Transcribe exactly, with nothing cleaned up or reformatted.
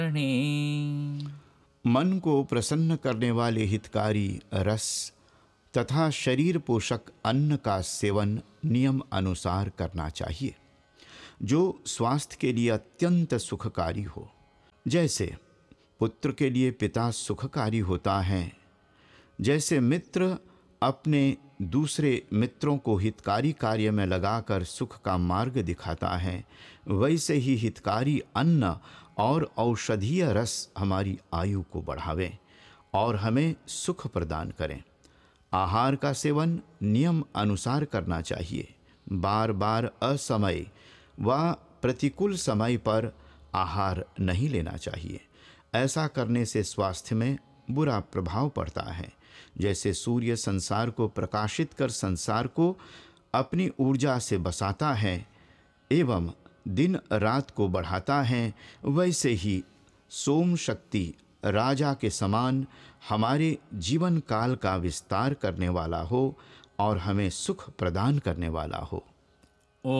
मन को प्रसन्न करने वाले हितकारी रस तथा शरीर पोषक अन्न का सेवन नियम अनुसार करना चाहिए, जो स्वास्थ्य के लिए अत्यंत सुखकारी हो। जैसे पुत्र के लिए पिता सुखकारी होता है, जैसे मित्र अपने दूसरे मित्रों को हितकारी कार्य में लगाकर सुख का मार्ग दिखाता है, वैसे ही हितकारी अन्न और औषधीय रस हमारी आयु को बढ़ावें और हमें सुख प्रदान करें। आहार का सेवन नियम अनुसार करना चाहिए। बार बार असमय व प्रतिकूल समय पर आहार नहीं लेना चाहिए। ऐसा करने से स्वास्थ्य में बुरा प्रभाव पड़ता है। जैसे सूर्य संसार को प्रकाशित कर संसार को अपनी ऊर्जा से बसाता है एवं दिन रात को बढ़ाता है, वैसे ही सोम शक्ति राजा के समान हमारे जीवन काल का विस्तार करने वाला हो और हमें सुख प्रदान करने वाला हो।